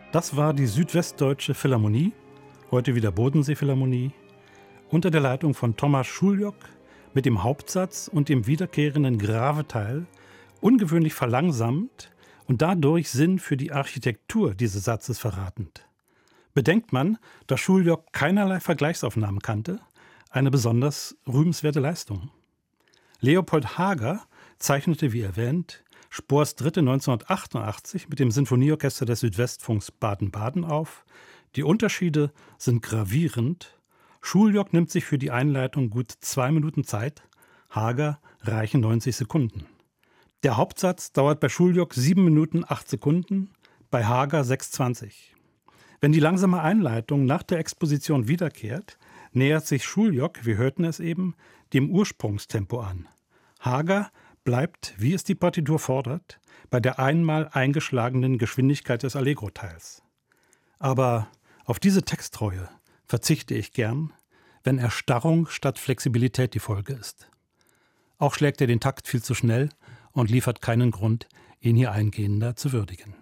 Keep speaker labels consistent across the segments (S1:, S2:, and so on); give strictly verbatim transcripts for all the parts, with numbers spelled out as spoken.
S1: Das war die Südwestdeutsche Philharmonie, heute wieder Bodensee-Philharmonie, unter der Leitung von Thomas Schuljok mit dem Hauptsatz und dem wiederkehrenden Graveteil, ungewöhnlich verlangsamt und dadurch Sinn für die Architektur dieses Satzes verratend. Bedenkt man, dass Schuljok keinerlei Vergleichsaufnahmen kannte, eine besonders rühmenswerte Leistung. Leopold Hager zeichnete, wie erwähnt, Spohrs Dritte neunzehnhundertachtundachtzig mit dem Sinfonieorchester des Südwestfunks Baden-Baden auf. Die Unterschiede sind gravierend. Schuljok nimmt sich für die Einleitung gut zwei Minuten Zeit, Hager reichen neunzig Sekunden. Der Hauptsatz dauert bei Schuljok sieben Minuten acht Sekunden, bei Hager sechs zwanzig. Wenn die langsame Einleitung nach der Exposition wiederkehrt, nähert sich Schuljok, wir hörten es eben, dem Ursprungstempo an. Hager bleibt, wie es die Partitur fordert, bei der einmal eingeschlagenen Geschwindigkeit des Allegro-Teils. Aber auf diese Texttreue verzichte ich gern, wenn Erstarrung statt Flexibilität die Folge ist. Auch schlägt er den Takt viel zu schnell und liefert keinen Grund, ihn hier eingehender zu würdigen.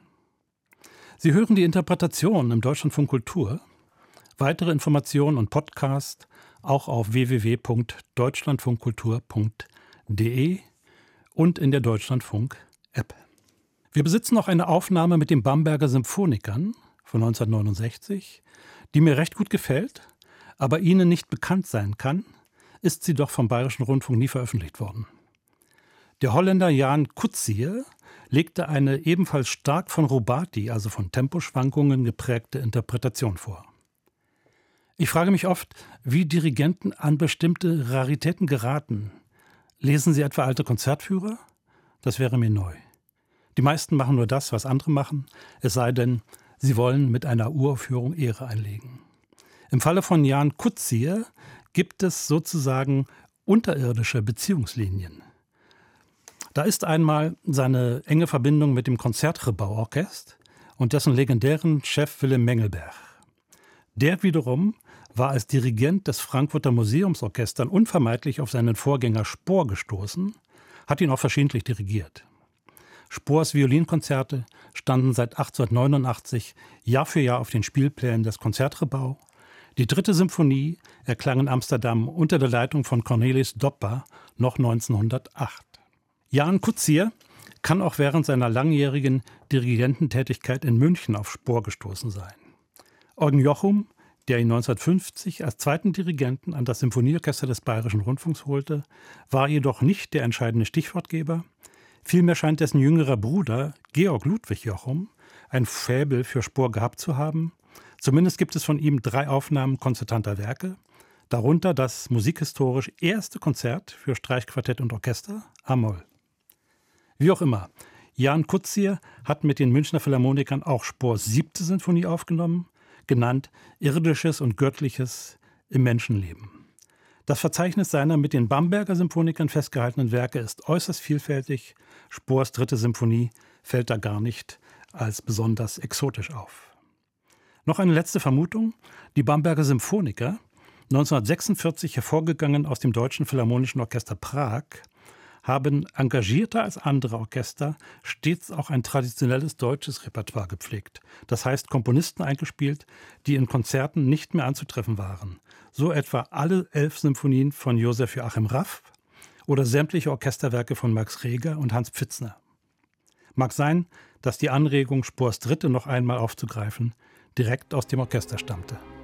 S1: Sie hören die Interpretation im Deutschlandfunk Kultur. Weitere Informationen und Podcast auch auf w w w punkt deutschlandfunkkultur punkt de und in der Deutschlandfunk-App. Wir besitzen noch eine Aufnahme mit den Bamberger Symphonikern von neunzehnhundertneunundsechzig, die mir recht gut gefällt, aber Ihnen nicht bekannt sein kann, ist sie doch vom Bayerischen Rundfunk nie veröffentlicht worden. Der Holländer Jan Coetzee legte eine ebenfalls stark von Rubati, also von Temposchwankungen geprägte Interpretation vor. Ich frage mich oft, wie Dirigenten an bestimmte Raritäten geraten. Lesen Sie etwa alte Konzertführer? Das wäre mir neu. Die meisten machen nur das, was andere machen, es sei denn, sie wollen mit einer Uraufführung Ehre einlegen. Im Falle von Jan Coetzee gibt es sozusagen unterirdische Beziehungslinien. Da ist einmal seine enge Verbindung mit dem Konzertgebouworchester und dessen legendären Chef Willem Mengelberg. Der wiederum war als Dirigent des Frankfurter Museumsorchesters unvermeidlich auf seinen Vorgänger Spohr gestoßen, hat ihn auch verschiedentlich dirigiert. Spohrs Violinkonzerte standen seit achtzehnhundertneunundachtzig Jahr für Jahr auf den Spielplänen des Konzertgebouw. Die dritte Symphonie erklang in Amsterdam unter der Leitung von Cornelis Doppa noch neunzehnhundertacht. Jan Coetzee kann auch während seiner langjährigen Dirigententätigkeit in München auf Spohr gestoßen sein. Eugen Jochum, der ihn neunzehnhundertfünfzig als zweiten Dirigenten an das Symphonieorchester des Bayerischen Rundfunks holte, war jedoch nicht der entscheidende Stichwortgeber. Vielmehr scheint dessen jüngerer Bruder Georg Ludwig Jochum ein Faible für Spohr gehabt zu haben. Zumindest gibt es von ihm drei Aufnahmen konzertanter Werke, darunter das musikhistorisch erste Konzert für Streichquartett und Orchester, a-Moll. Wie auch immer, Jan Coetzee hat mit den Münchner Philharmonikern auch Spohrs siebte Sinfonie aufgenommen, genannt Irdisches und Göttliches im Menschenleben. Das Verzeichnis seiner mit den Bamberger Symphonikern festgehaltenen Werke ist äußerst vielfältig. Spohrs dritte Symphonie fällt da gar nicht als besonders exotisch auf. Noch eine letzte Vermutung. Die Bamberger Symphoniker, neunzehnhundertsechsundvierzig hervorgegangen aus dem Deutschen Philharmonischen Orchester Prag, haben engagierter als andere Orchester stets auch ein traditionelles deutsches Repertoire gepflegt. Das heißt Komponisten eingespielt, die in Konzerten nicht mehr anzutreffen waren. So etwa alle elf Symphonien von Josef Joachim Raff oder sämtliche Orchesterwerke von Max Reger und Hans Pfitzner. Mag sein, dass die Anregung, Spohrs Dritte noch einmal aufzugreifen, direkt aus dem Orchester stammte.